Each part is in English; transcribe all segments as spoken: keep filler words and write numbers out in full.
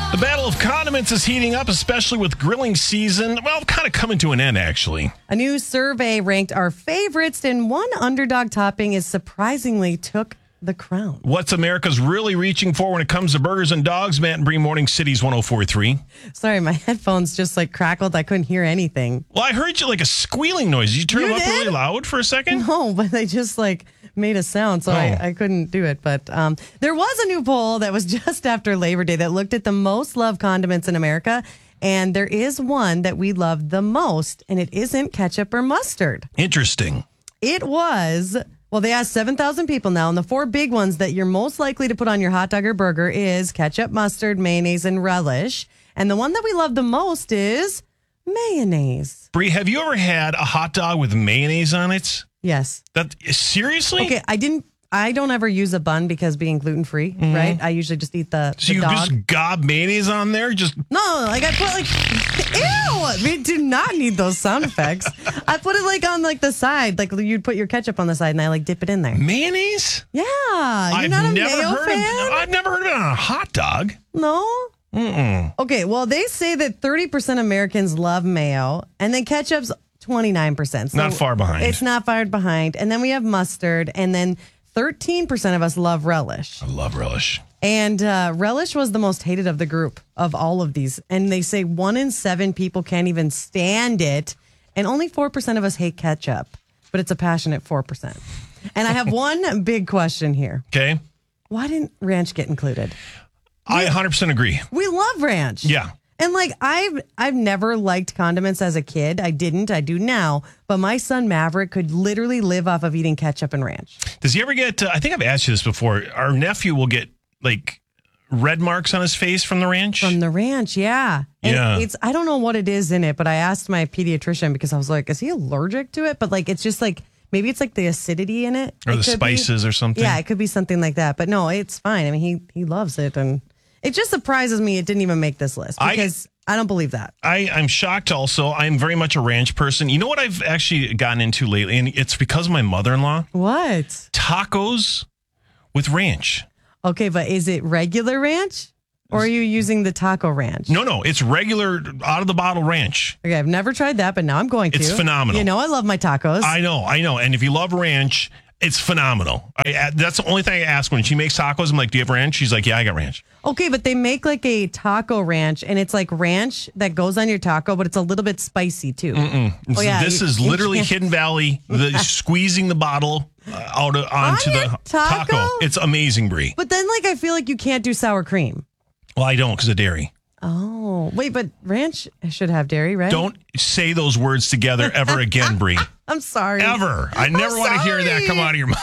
The battle of condiments is heating up, especially with grilling season. Well, kind of coming to an end, actually. A new survey ranked our favorites, and one underdog topping is surprisingly took the crown. What's America's really reaching for when it comes to burgers and dogs? Matt and Bree, Morning Cities one oh four point three. Sorry, my headphones just like crackled. I couldn't hear anything. Well, I heard you like a squealing noise. Did you turn You them up did? really loud for a second? No, but they just like made a sound, so Oh. I, I couldn't do it. But um, there was a new poll that was just after Labor Day that looked at the most loved condiments in America. And there is one that we love the most, and it isn't ketchup or mustard. Interesting. It was, well, they asked seven thousand people now, and the four big ones that you're most likely to put on your hot dog or burger is ketchup, mustard, mayonnaise, and relish. And the one that we love the most is mayonnaise. Bree, have you ever had a hot dog with mayonnaise on it? Yes. That seriously? Okay, I didn't. I don't ever use a bun because being gluten free, mm-hmm. right? I usually just eat the, So the you dog. just gob mayonnaise on there? Just No, like I put like, ew! We do not need those sound effects. I put it like on like the side, like you'd put your ketchup on the side, and I like dip it in there. mayonnaise? Yeah, you're I've not a never mayo heard fan? of. I've never heard of it on a hot dog. No. Mm-mm. Okay, well they say that thirty percent Americans love mayo, and then ketchup's twenty-nine percent. So Not far behind. It's not far behind, and then we have mustard, and then thirteen percent of us love relish. I love relish. And uh, relish was the most hated of the group of all of these. And they say one in seven people can't even stand it. And only four percent of us hate ketchup. But it's a passionate four percent. And I have one big question here. Okay. Why didn't ranch get included? I one hundred percent agree. We love ranch. Yeah. And like I've I've never liked condiments as a kid. I didn't. I do now. But my son Maverick could literally live off of eating ketchup and ranch. Does he ever get, uh, I think I've asked you this before, our nephew will get like red marks on his face from the ranch? From the ranch, yeah. And Yeah. it's I don't know what it is in it, but I asked my pediatrician because I was like, is he allergic to it? But like it's just like maybe it's like the acidity in it. Or It the could be. spices or something? Yeah, it could be something like that. But no, it's fine. I mean, he he loves it, and it just surprises me it didn't even make this list I- because I, don't believe that. I, I'm shocked also. I'm very much a ranch person. You know what I've actually gotten into lately? And it's because of my mother-in-law. What? Tacos with ranch. Okay, but is it regular ranch? Or are you using the taco ranch? No, no. It's regular out of the bottle ranch. Okay, I've never tried that, but now I'm going to. It's phenomenal. You know, I love my tacos. I know, I know. And if you love ranch, it's phenomenal. I, that's the only thing I ask when she makes tacos. I'm like, do you have ranch? She's like, yeah, I got ranch. Okay, but they make like a taco ranch, and it's like ranch that goes on your taco, but it's a little bit spicy too. Mm-mm. Oh, yeah, this you- is you literally can't- Hidden Valley, the squeezing the bottle uh, out of, onto On the your taco? It's amazing, Brie. But then, like, I feel like you can't do sour cream. Well, I don't because of dairy. Oh, wait, but ranch should have dairy, right? Don't say those words together ever again, Brie. I'm sorry. Ever. I never want to hear that come out of your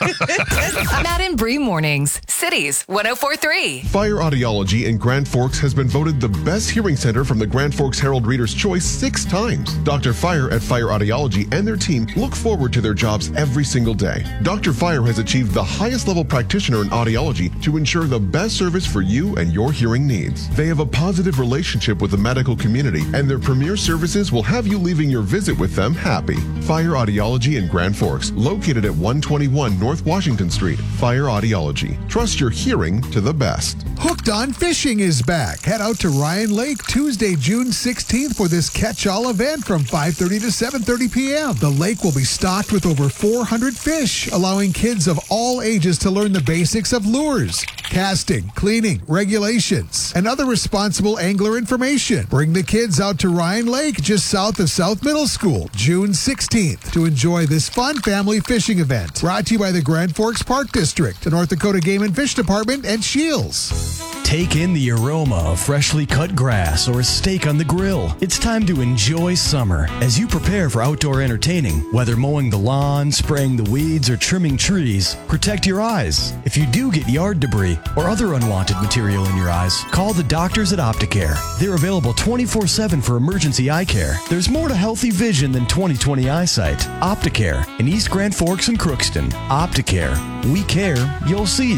mouth. Matt and Bree Mornings, Cities one oh four point three. Fire Audiology in Grand Forks has been voted the best hearing center from the Grand Forks Herald Reader's Choice six times. Doctor Fire at Fire Audiology and their team look forward to their jobs every single day. Doctor Fire has achieved the highest level practitioner in audiology to ensure the best service for you and your hearing needs. They have a positive relationship with the medical community, and their premier services will have you leaving your visit with them happy. Fire Audiology in Grand Forks, located at one twenty-one North Washington Street. Fire Audiology. Trust your hearing to the best. Hooked on Fishing is back. Head out to Ryan Lake Tuesday, June sixteenth for this catch-all event from five thirty to seven thirty p.m. The lake will be stocked with over four hundred fish, allowing kids of all ages to learn the basics of lures, casting, cleaning, regulations, and other responsible angler information. Bring the kids out to Ryan Lake just south of South Middle School, June sixteenth, to enjoy this fun family fishing event. Brought to you by the Grand Forks Park District, the North Dakota Game and Fish Department, and Shields. Take in the aroma of freshly cut grass or a steak on the grill. It's time to enjoy summer as you prepare for outdoor entertaining. Whether mowing the lawn, spraying the weeds, or trimming trees, protect your eyes. If you do get yard debris or other unwanted material in your eyes, call the doctors at Opticare. They're available twenty-four seven for emergency eye care. There's more to healthy vision than twenty twenty eyesight. Opticare in East Grand Forks and Crookston. Opticare. We care. You'll see.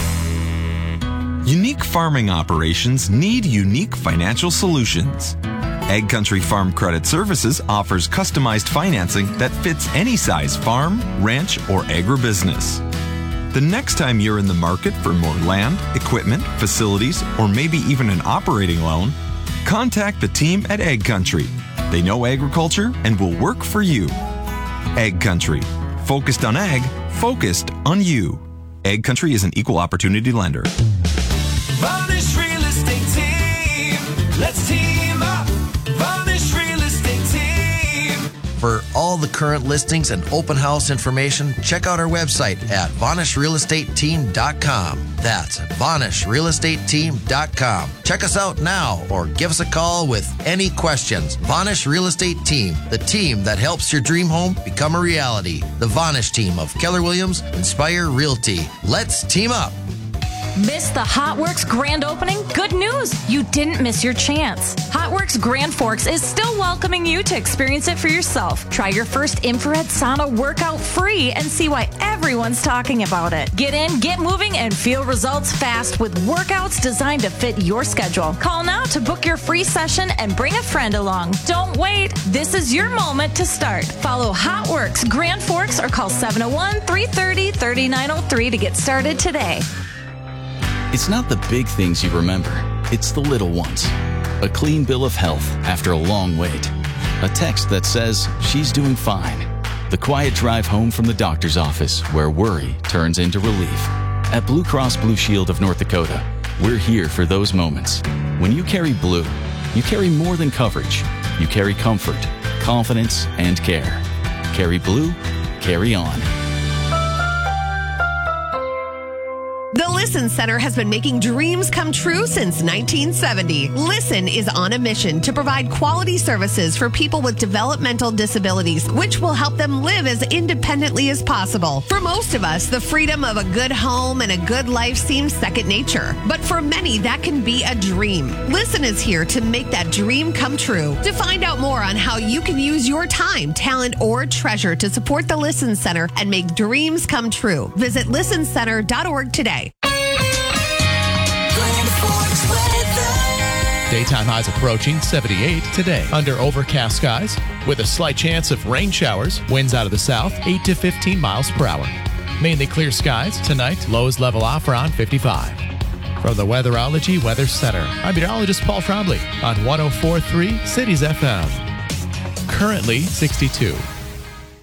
Unique farming operations need unique financial solutions. Ag Country Farm Credit Services offers customized financing that fits any size farm, ranch, or agribusiness. The next time you're in the market for more land, equipment, facilities, or maybe even an operating loan, contact the team at Ag Country. They know agriculture and will work for you. Ag Country. Focused on ag, focused on you. Ag Country is an equal opportunity lender. Varnish Real Estate Team. Let's team up. Varnish Real Estate Team. For all the current listings and open house information, check out our website at Vanish Real Estate Team dot com. That's Vanish Real Estate Team dot com. Check us out now or give us a call with any questions. Vanish Real Estate Team, the team that helps your dream home become a reality. The Vanish team of Keller Williams, Inspire Realty. Let's team up. Missed the HotWorks grand opening? Good news! You didn't miss your chance. HotWorks Grand Forks is still welcoming you to experience it for yourself. Try your first infrared sauna workout free and see why everyone's talking about it. Get in, get moving, and feel results fast with workouts designed to fit your schedule. Call now to book your free session and bring a friend along. Don't wait. This is your moment to start. Follow HotWorks Grand Forks or call seven oh one, three three oh, three nine oh three to get started today. It's not the big things you remember. It's the little ones. A clean bill of health after a long wait. A text that says she's doing fine. The quiet drive home from the doctor's office where worry turns into relief. At Blue Cross Blue Shield of North Dakota, we're here for those moments. When you carry blue, you carry more than coverage. You carry comfort, confidence, and care. Carry blue, carry on. The Listen Center has been making dreams come true since nineteen seventy. Listen is on a mission to provide quality services for people with developmental disabilities, which will help them live as independently as possible. For most of us, the freedom of a good home and a good life seems second nature. But for many, that can be a dream. Listen is here to make that dream come true. To find out more on how you can use your time, talent, or treasure to support the Listen Center and make dreams come true, visit listen center dot org today. Daytime highs approaching seventy-eight today under overcast skies with a slight chance of rain showers. Winds out of the south, eight to fifteen miles per hour. Mainly clear skies tonight. Lows level off around fifty-five. From the Weatherology Weather Center, I'm meteorologist Paul Trombley on one oh four point three Cities F M. Currently sixty-two.